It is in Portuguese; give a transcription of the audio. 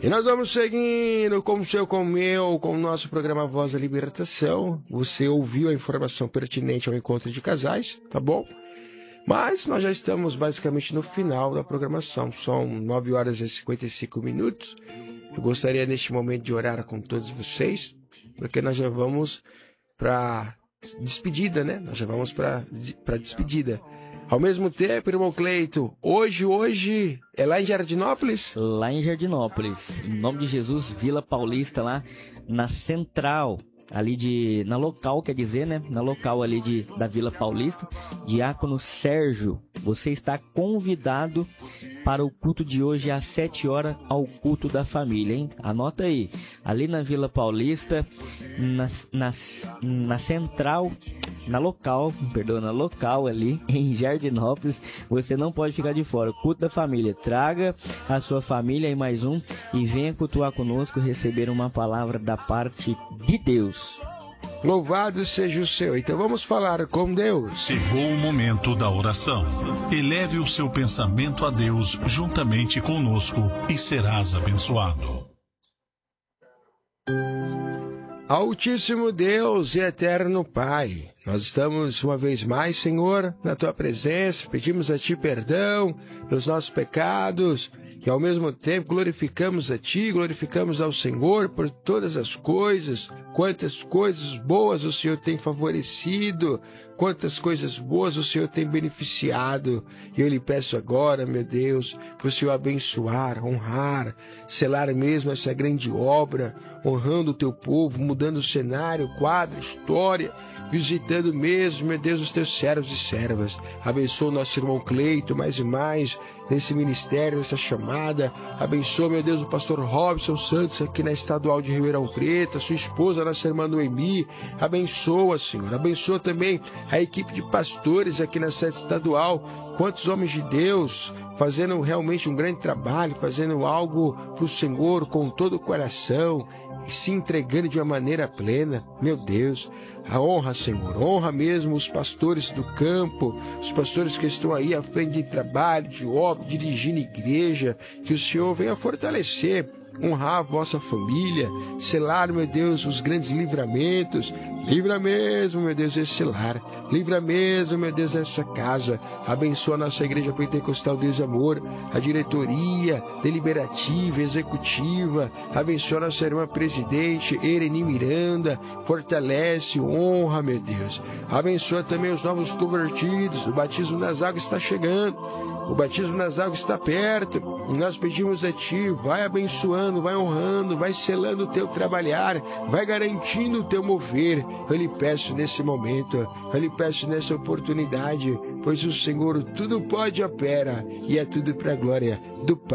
E nós vamos seguindo com o seu, com o meu, com o nosso programa Voz da Libertação. Você ouviu a informação pertinente ao encontro de casais, tá bom? Mas nós já estamos basicamente no final da programação. São 9 horas e 55 minutos. Eu gostaria neste momento de orar com todos vocês, porque nós já vamos para despedida, né? Nós já vamos para despedida. Ao mesmo tempo, irmão Cleito, hoje é lá em Jardinópolis? Lá em Jardinópolis, em nome de Jesus, Vila Paulista, lá na central, ali na local, quer dizer, né? Na local ali da Vila Paulista, Diácono Sérgio, você está convidado para o culto de hoje às 7 horas, ao culto da família, hein? Anota aí, ali na Vila Paulista, na central, na local ali em Jardinópolis, você não pode ficar de fora. Culto da família, traga a sua família e mais um e venha cultuar conosco, receber uma palavra da parte de Deus. Louvado seja o Senhor. Então vamos falar com Deus. Chegou o momento da oração. Eleve o seu pensamento a Deus juntamente conosco e serás abençoado. Altíssimo Deus e eterno Pai, nós estamos uma vez mais, Senhor, na Tua presença, pedimos a Ti perdão pelos nossos pecados e ao mesmo tempo glorificamos a Ti, glorificamos ao Senhor por todas as coisas, quantas coisas boas o Senhor tem favorecido, quantas coisas boas o Senhor tem beneficiado. E eu lhe peço agora, meu Deus, para o Senhor abençoar, honrar, selar mesmo essa grande obra, honrando o Teu povo, mudando o cenário, quadro, história, visitando mesmo, meu Deus, os Teus servos e servas. Abençoa o nosso irmão Cleito mais e mais nesse ministério, nessa chamada. Abençoa, meu Deus, o pastor Robson Santos aqui na Estadual de Ribeirão Preto, a sua esposa, a nossa irmã Noemi. Abençoa, Senhor. Abençoa também a equipe de pastores aqui na sede estadual. Quantos homens de Deus fazendo realmente um grande trabalho, fazendo algo para o Senhor com todo o coração, se entregando de uma maneira plena. Meu Deus, a honra, Senhor, honra mesmo os pastores do campo, os pastores que estão aí à frente de trabalho, de obra, dirigindo igreja, que o Senhor venha fortalecer, honrar a vossa família, selar, meu Deus, os grandes livramentos. Livra mesmo, meu Deus, esse lar. Livra mesmo, meu Deus, essa casa. Abençoa a nossa Igreja Pentecostal Deus e Amor, a diretoria deliberativa, executiva. Abençoa a nossa irmã presidente, Ereni Miranda. Fortalece, honra, meu Deus. Abençoa também os novos convertidos. O batismo nas águas está chegando. O batismo nas águas está perto. Nós pedimos a Ti, vai abençoando, vai honrando, vai selando o Teu trabalhar, vai garantindo o Teu mover. Eu lhe peço nesse momento, eu lhe peço nessa oportunidade, pois o Senhor tudo pode e opera, e é tudo para a glória do Pai.